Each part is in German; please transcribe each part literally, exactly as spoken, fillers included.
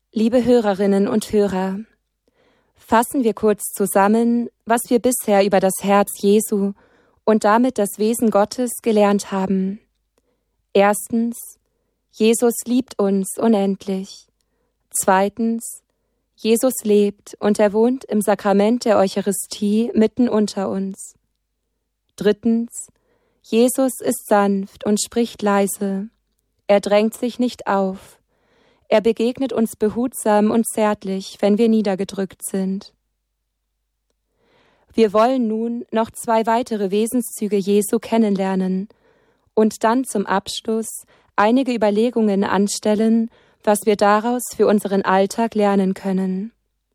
Liebe Hörerinnen und Hörer, fassen wir kurz zusammen, was wir bisher über das Herz Jesu und damit das Wesen Gottes gelernt haben. Erstens, Jesus liebt uns unendlich. Zweitens, Jesus lebt und er wohnt im Sakrament der Eucharistie mitten unter uns. Drittens, Jesus ist sanft und spricht leise. Er drängt sich nicht auf. Er begegnet uns behutsam und zärtlich, wenn wir niedergedrückt sind. Wir wollen nun noch zwei weitere Wesenszüge Jesu kennenlernen und dann zum Abschluss einige Überlegungen anstellen, was wir daraus für unseren Alltag lernen können.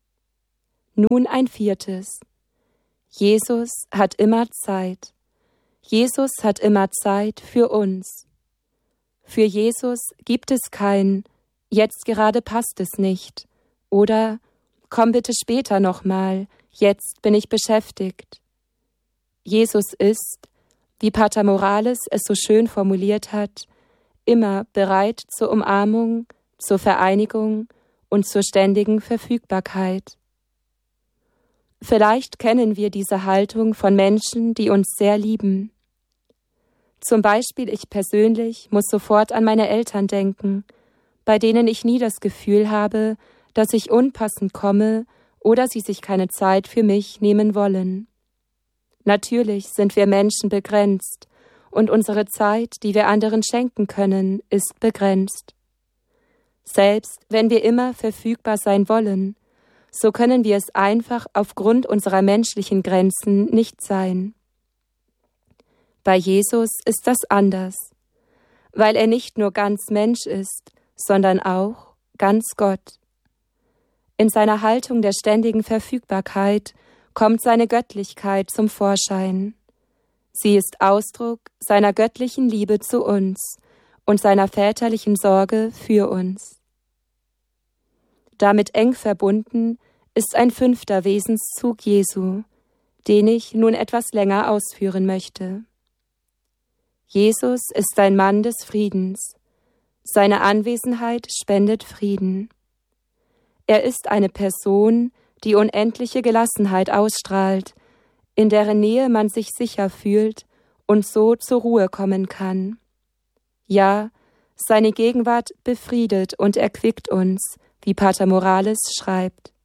Nun ein viertes. Jesus hat immer Zeit. Jesus hat immer Zeit für uns. Für Jesus gibt es kein „Jetzt gerade passt es nicht“ oder „Komm bitte später nochmal, jetzt bin ich beschäftigt“. Jesus ist, wie Pater Morales es so schön formuliert hat, immer bereit zur Umarmung, zur Vereinigung und zur ständigen Verfügbarkeit. Vielleicht kennen wir diese Haltung von Menschen, die uns sehr lieben. Zum Beispiel ich persönlich muss sofort an meine Eltern denken, bei denen ich nie das Gefühl habe, dass ich unpassend komme oder sie sich keine Zeit für mich nehmen wollen. Natürlich sind wir Menschen begrenzt und unsere Zeit, die wir anderen schenken können, ist begrenzt. Selbst wenn wir immer verfügbar sein wollen, so können wir es einfach aufgrund unserer menschlichen Grenzen nicht sein. Bei Jesus ist das anders, weil er nicht nur ganz Mensch ist, sondern auch ganz Gott. In seiner Haltung der ständigen Verfügbarkeit kommt seine Göttlichkeit zum Vorschein. Sie ist Ausdruck seiner göttlichen Liebe zu uns und seiner väterlichen Sorge für uns. Damit eng verbunden ist ein fünfter Wesenszug Jesu, den ich nun etwas länger ausführen möchte. Jesus ist ein Mann des Friedens. Seine Anwesenheit spendet Frieden. Er ist eine Person, die unendliche Gelassenheit ausstrahlt, in deren Nähe man sich sicher fühlt und so zur Ruhe kommen kann. Ja, seine Gegenwart befriedet und erquickt uns, wie Pater Morales schreibt.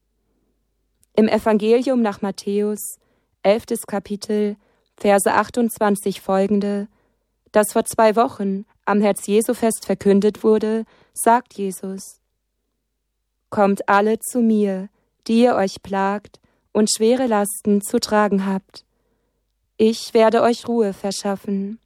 Im Evangelium nach Matthäus, elftes Kapitel, Verse achtundzwanzig folgende, das vor zwei Wochen am Herz-Jesu-Fest verkündet wurde, sagt Jesus: Kommt alle zu mir, die ihr euch plagt und schwere Lasten zu tragen habt. Ich werde euch Ruhe verschaffen.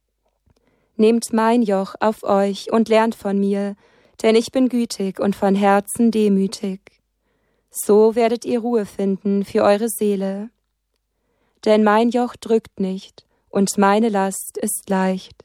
Nehmt mein Joch auf euch und lernt von mir, denn ich bin gütig und von Herzen demütig. So werdet ihr Ruhe finden für eure Seele. Denn mein Joch drückt nicht und meine Last ist leicht.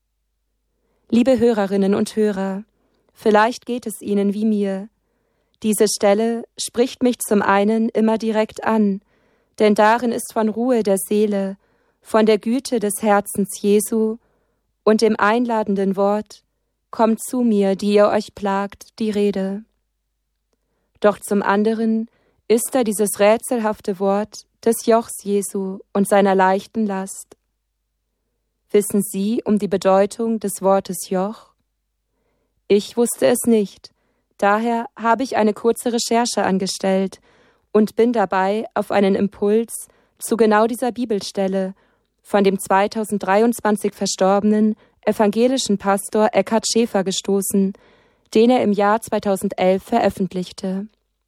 Liebe Hörerinnen und Hörer, vielleicht geht es Ihnen wie mir. Diese Stelle spricht mich zum einen immer direkt an, denn darin ist von Ruhe der Seele, von der Güte des Herzens Jesu und dem einladenden Wort: Kommt zu mir, die ihr euch plagt, die Rede. Doch zum anderen ist da dieses rätselhafte Wort des Jochs Jesu und seiner leichten Last. Wissen Sie um die Bedeutung des Wortes Joch? Ich wusste es nicht, daher habe ich eine kurze Recherche angestellt und bin dabei auf einen Impuls zu genau dieser Bibelstelle von dem zweitausenddreiundzwanzig verstorbenen evangelischen Pastor Eckhard Schäfer gestoßen, den er im Jahr zweitausendelf veröffentlichte.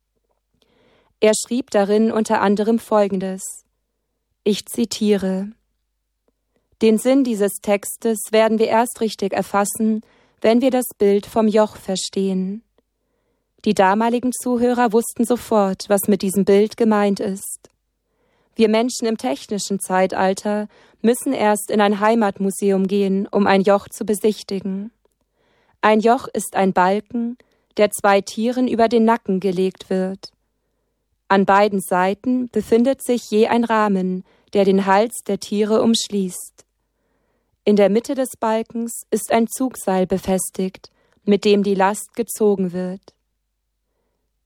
Er schrieb darin unter anderem Folgendes: Ich zitiere: Den Sinn dieses Textes werden wir erst richtig erfassen, wenn wir das Bild vom Joch verstehen. Die damaligen Zuhörer wussten sofort, was mit diesem Bild gemeint ist. Wir Menschen im technischen Zeitalter müssen erst in ein Heimatmuseum gehen, um ein Joch zu besichtigen. Ein Joch ist ein Balken, der zwei Tieren über den Nacken gelegt wird. An beiden Seiten befindet sich je ein Rahmen, der den Hals der Tiere umschließt. In der Mitte des Balkens ist ein Zugseil befestigt, mit dem die Last gezogen wird.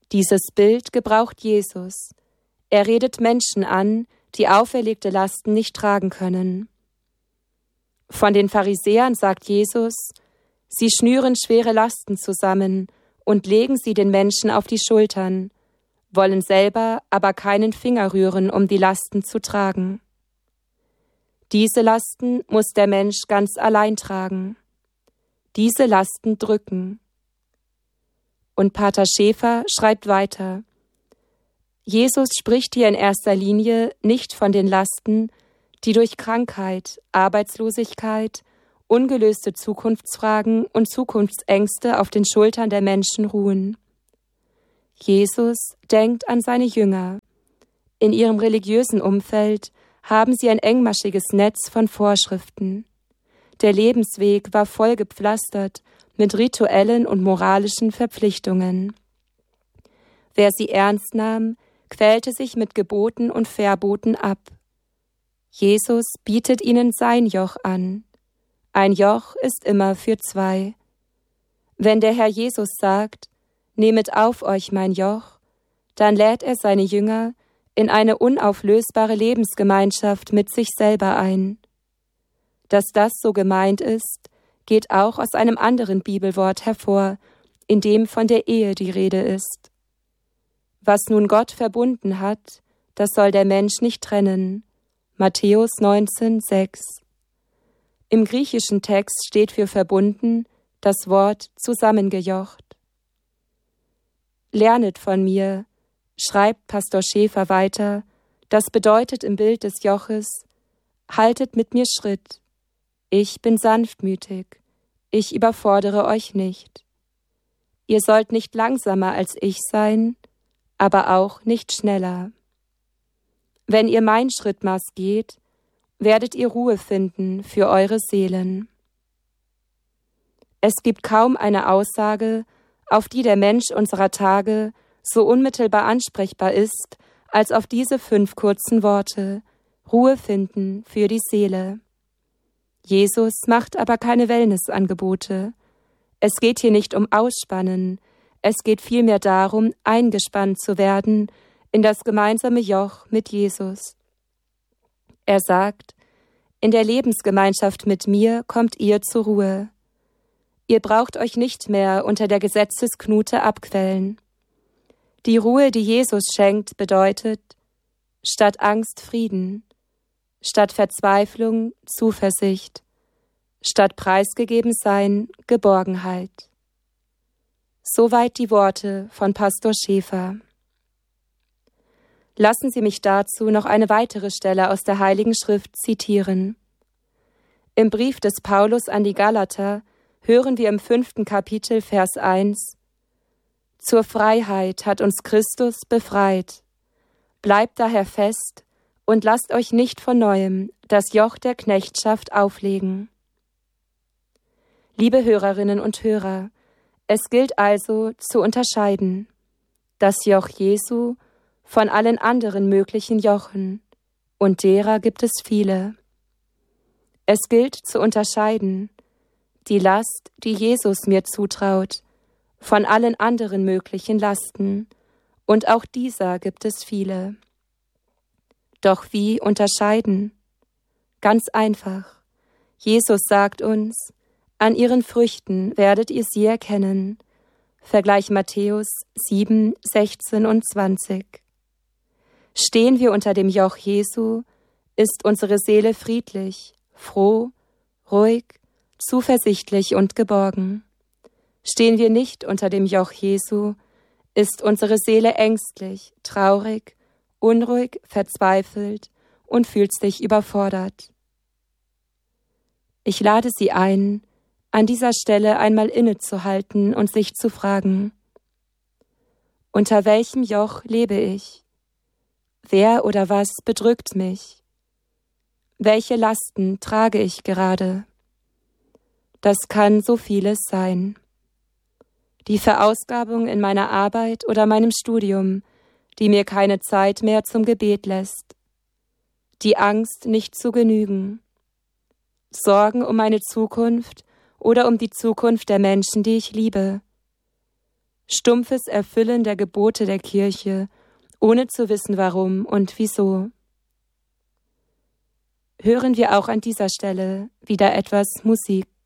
Dieses Bild gebraucht Jesus. Er redet Menschen an, die auferlegte Lasten nicht tragen können. Von den Pharisäern sagt Jesus, sie schnüren schwere Lasten zusammen und legen sie den Menschen auf die Schultern, wollen selber aber keinen Finger rühren, um die Lasten zu tragen. Diese Lasten muss der Mensch ganz allein tragen. Diese Lasten drücken. Und Pater Schäfer schreibt weiter: Jesus spricht hier in erster Linie nicht von den Lasten, die durch Krankheit, Arbeitslosigkeit, ungelöste Zukunftsfragen und Zukunftsängste auf den Schultern der Menschen ruhen. Jesus denkt an seine Jünger. In ihrem religiösen Umfeld haben sie ein engmaschiges Netz von Vorschriften. Der Lebensweg war voll gepflastert mit rituellen und moralischen Verpflichtungen. Wer sie ernst nahm, quälte sich mit Geboten und Verboten ab. Jesus bietet ihnen sein Joch an. Ein Joch ist immer für zwei. Wenn der Herr Jesus sagt, nehmet auf euch mein Joch, dann lädt er seine Jünger in eine unauflösbare Lebensgemeinschaft mit sich selber ein. Dass das so gemeint ist, geht auch aus einem anderen Bibelwort hervor, in dem von der Ehe die Rede ist. Was nun Gott verbunden hat, das soll der Mensch nicht trennen. Matthäus neunzehn, sechs. Im griechischen Text steht für verbunden das Wort zusammengejocht. Lernet von mir, schreibt Pastor Schäfer weiter, das bedeutet im Bild des Joches, haltet mit mir Schritt. Ich bin sanftmütig, ich überfordere euch nicht. Ihr sollt nicht langsamer als ich sein, aber auch nicht schneller. Wenn ihr mein Schrittmaß geht, werdet ihr Ruhe finden für eure Seelen. Es gibt kaum eine Aussage, auf die der Mensch unserer Tage so unmittelbar ansprechbar ist, als auf diese fünf kurzen Worte: Ruhe finden für die Seele. Jesus macht aber keine Wellnessangebote. Es geht hier nicht um Ausspannen, es geht vielmehr darum, eingespannt zu werden in das gemeinsame Joch mit Jesus. Er sagt, in der Lebensgemeinschaft mit mir kommt ihr zur Ruhe. Ihr braucht euch nicht mehr unter der Gesetzesknute abquellen. Die Ruhe, die Jesus schenkt, bedeutet, statt Angst Frieden, statt Verzweiflung Zuversicht, statt Preisgegebensein Geborgenheit. Soweit die Worte von Pastor Schäfer. Lassen Sie mich dazu noch eine weitere Stelle aus der Heiligen Schrift zitieren. Im Brief des Paulus an die Galater hören wir im fünften Kapitel, Vers eins: Zur Freiheit hat uns Christus befreit. Bleibt daher fest und lasst euch nicht von Neuem das Joch der Knechtschaft auflegen. Liebe Hörerinnen und Hörer, es gilt also zu unterscheiden: das Joch Jesu von allen anderen möglichen Jochen, und derer gibt es viele. Es gilt zu unterscheiden: die Last, die Jesus mir zutraut, von allen anderen möglichen Lasten, und auch dieser gibt es viele. Doch wie unterscheiden? Ganz einfach. Jesus sagt uns, an ihren Früchten werdet ihr sie erkennen. Vergleich Matthäus sieben, sechzehn und zwanzig. Stehen wir unter dem Joch Jesu, ist unsere Seele friedlich, froh, ruhig, zuversichtlich und geborgen. Stehen wir nicht unter dem Joch Jesu, ist unsere Seele ängstlich, traurig, unruhig, verzweifelt und fühlt sich überfordert. Ich lade Sie ein, an dieser Stelle einmal innezuhalten und sich zu fragen: Unter welchem Joch lebe ich? Wer oder was bedrückt mich? Welche Lasten trage ich gerade? Das kann so vieles sein. Die Verausgabung in meiner Arbeit oder meinem Studium, die mir keine Zeit mehr zum Gebet lässt. Die Angst, nicht zu genügen. Sorgen um meine Zukunft oder um die Zukunft der Menschen, die ich liebe. stumpfes Erfüllen der Gebote der Kirche, ohne zu wissen warum und wieso. Hören wir auch an dieser Stelle wieder etwas Musik.